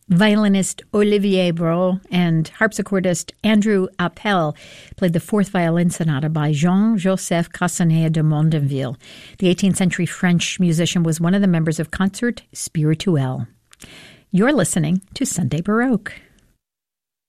Violinist Olivier Brault and harpsichordist Andrew Appel played the fourth violin sonata by Jean-Joseph Castanet de Mondonville. The 18th century French musician was one of the members of Concert Spirituel. You're listening to Sunday Baroque.